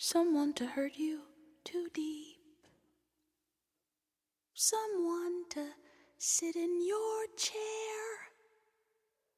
someone to hurt you too deep, someone to sit in your chair